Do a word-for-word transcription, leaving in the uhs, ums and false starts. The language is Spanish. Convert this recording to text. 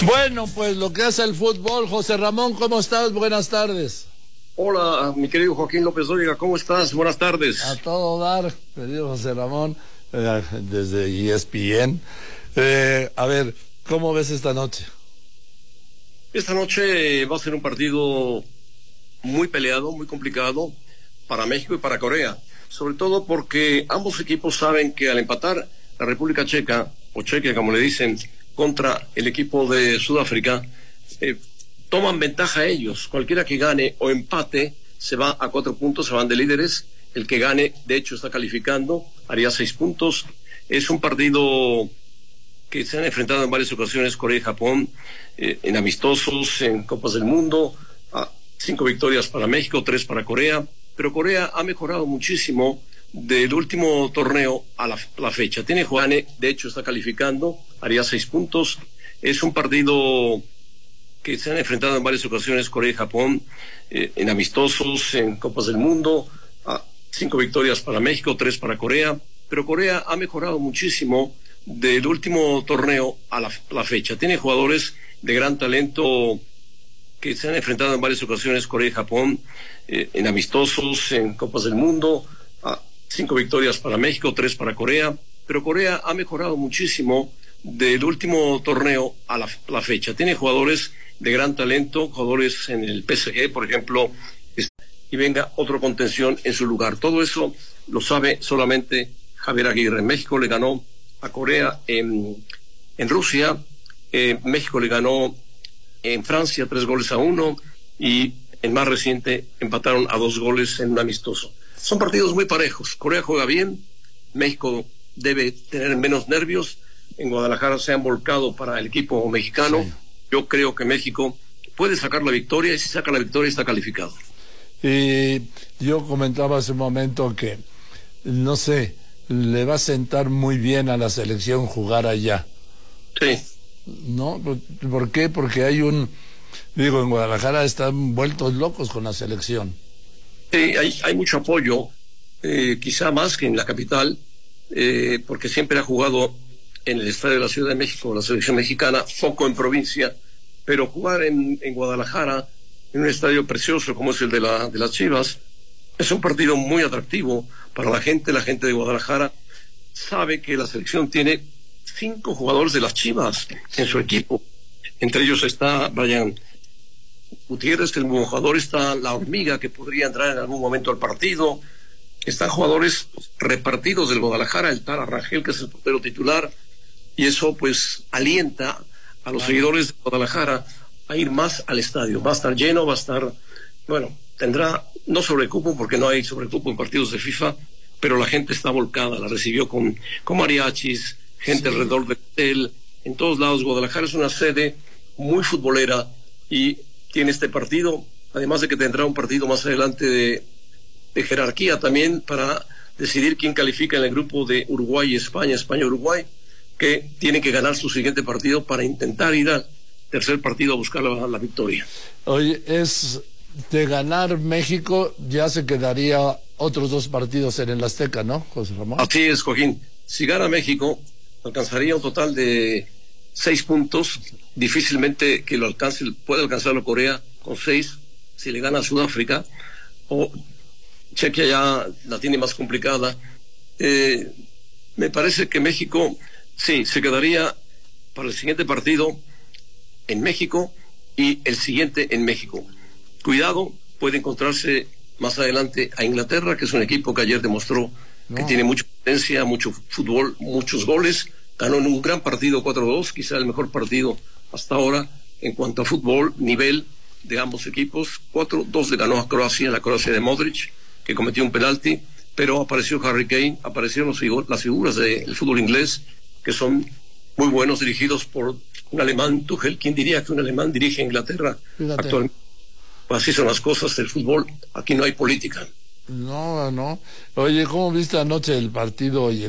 Bueno, pues lo que hace el fútbol. José Ramón, ¿cómo estás? Buenas tardes. Hola, mi querido Joaquín López Dóriga, ¿cómo estás? Buenas tardes. A todo dar, querido José Ramón, eh, desde E S P N. Eh, a ver, ¿cómo ves esta noche? Esta noche va a ser un partido muy peleado, muy complicado para México y para Corea, sobre todo porque ambos equipos saben que al empatar la República Checa, o Chequia como le dicen, contra el equipo de Sudáfrica, eh, toman ventaja ellos. Cualquiera que gane o empate se va a cuatro puntos, se van de líderes. El que gane, de hecho, está calificando, haría seis puntos. Es un partido que se han enfrentado en varias ocasiones Corea y Japón, eh, en amistosos, en Copas del Mundo. Ah, cinco victorias para México, tres para Corea. Pero Corea ha mejorado muchísimo del último torneo a la, la fecha. Tiene Juane, de hecho, está calificando, haría seis puntos. Es un partido que se han enfrentado en varias ocasiones Corea y Japón, eh, en amistosos, en Copas del Mundo. Ah, cinco victorias para México, tres para Corea. Pero Corea ha mejorado muchísimo del último torneo a la, la fecha. Tiene jugadores de gran talento que se han enfrentado en varias ocasiones Corea y Japón, eh, en amistosos, en Copas del Mundo. Ah, cinco victorias para México, tres para Corea. Pero Corea ha mejorado muchísimo del último torneo a la, la fecha. Tiene jugadores de gran talento, jugadores en el P S G, por ejemplo, y venga otro contención en su lugar. Todo eso lo sabe solamente Javier Aguirre. México le ganó a Corea en, en Rusia, eh, México le ganó en Francia tres goles a uno, y el más reciente empataron a dos goles en un amistoso. Son partidos muy parejos. Corea juega bien, México debe tener menos nervios. En Guadalajara se han volcado para el equipo mexicano. Sí. Yo creo que México puede sacar la victoria, y si saca la victoria está calificado. Y yo comentaba hace un momento que, no sé, le va a sentar muy bien a la selección jugar allá. Sí. ¿No? ¿Por qué? Porque hay un... Digo, en Guadalajara están vueltos locos con la selección. Sí, hay, hay mucho apoyo, eh, quizá más que en la capital, eh, porque siempre ha jugado en el estadio de la Ciudad de México, la selección mexicana, poco en provincia, pero jugar en, en Guadalajara, en un estadio precioso como es el de, la, de las Chivas, es un partido muy atractivo para la gente. La gente de Guadalajara sabe que la selección tiene cinco jugadores de las Chivas en su equipo. Entre ellos está Brian Gutiérrez, que es un buen jugador, está La Hormiga, que podría entrar en algún momento al partido. Están jugadores repartidos del Guadalajara, el Tara Rangel, que es el portero titular, y eso pues alienta a los seguidores de Guadalajara a ir más al estadio. Va a estar lleno, va a estar, bueno, tendrá no sobrecupo, porque no hay sobrecupo en partidos de FIFA, pero la gente está volcada, la recibió con, con mariachis, gente sí. alrededor del hotel, en todos lados. Guadalajara es una sede muy futbolera y tiene este partido, además de que tendrá un partido más adelante de, de jerarquía también para decidir quién califica en el grupo de Uruguay y España, España-Uruguay, que tienen que ganar su siguiente partido para intentar ir al tercer partido a buscar la, la victoria. Oye, es de ganar México, ya se quedaría otros dos partidos en el Azteca, ¿no, José Ramón? Así es, Joaquín. Si gana México, alcanzaría un total de seis puntos. Difícilmente que lo alcance, puede alcanzarlo Corea con seis, si le gana a Sudáfrica, o Chequia ya la tiene más complicada. Eh, me parece que México, sí, se quedaría para el siguiente partido en México y el siguiente en México. Cuidado, puede encontrarse más adelante a Inglaterra, que es un equipo que ayer demostró no. que tiene mucha potencia, mucho fútbol, muchos goles. Ganó en un gran partido cuatro dos, quizá el mejor partido hasta ahora en cuanto a fútbol, nivel de ambos equipos. cuatro dos le ganó a Croacia, la Croacia de Modric, que cometió un penalti, pero apareció Harry Kane, aparecieron los figu- las figuras del fútbol inglés, que son muy buenos, dirigidos por un alemán, Tuchel. ¿Quién diría que un alemán dirige a Inglaterra Fíjate. actualmente? Pues así son las cosas del fútbol, aquí no hay política. No, no. Oye, ¿cómo viste anoche el partido y el